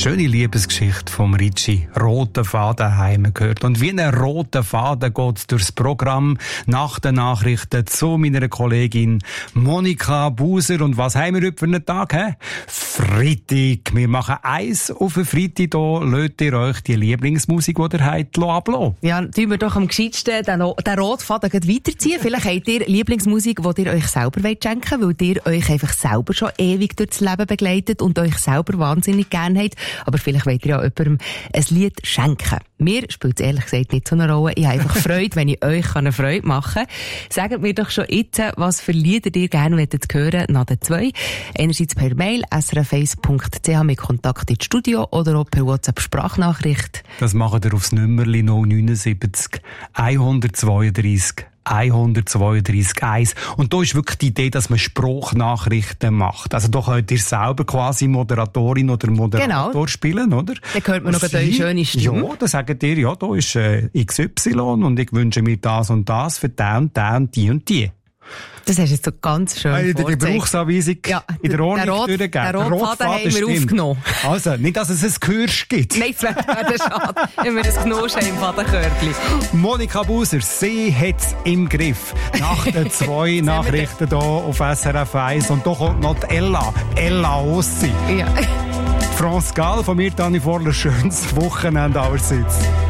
schöne Liebesgeschichte vom Ritchie, «Roter Faden» heim gehört. Und wie ein roter Faden geht durchs Programm nach den Nachrichten zu meiner Kollegin Monika Buser. Und was haben wir heute für einen Tag? Freitag. Wir machen eins auf den Freitag. Da lasst ihr euch die Lieblingsmusik, die ihr habt, ablassen. Ja, tun wir doch am gescheitsten den roten Faden weiterziehen. Vielleicht habt ihr Lieblingsmusik, die ihr euch selber schenken wollt, weil ihr euch einfach selber schon ewig durchs Leben begleitet und euch selber wahnsinnig gerne habt. Aber vielleicht wollt ihr ja jemandem ein Lied schenken. Mir spielt es ehrlich gesagt nicht so eine Rolle. Ich habe einfach Freude, wenn ich euch eine Freude machen kann. Sagt mir doch schon jetzt, was für Lieder ihr gerne hören nach den 2. Einerseits per Mail srf1.ch mit Kontakt ins Studio oder auch per WhatsApp-Sprachnachricht. Das macht ihr aufs Nummerli 079 132 132 1. Und da ist wirklich die Idee, dass man Sprachnachrichten macht. Also da könnt ihr selber quasi Moderatorin oder Moderator spielen, oder? Dann hört man noch eine schöne Stimme. Ja, dann sagt ihr, ja, da ist XY und ich wünsche mir das und das für den und den und die und die. Das hast du jetzt so ganz schön in der Gebrauchsanweisung in der Ordnung durchgegeben. Den Rotfaden haben wir aufgenommen. Also, nicht, dass es ein Gehirsch gibt. Nein, das wäre schade, wenn wir das Genosch haben im Fadenkörpli. Monika Buser, sie hat es im Griff. Nach den 2 Nachrichten hier auf SRF 1. Und da kommt noch die Ella Ossi. Ja. France Gall, von mir, Dani Vorler, schönes Wochenende allerseits.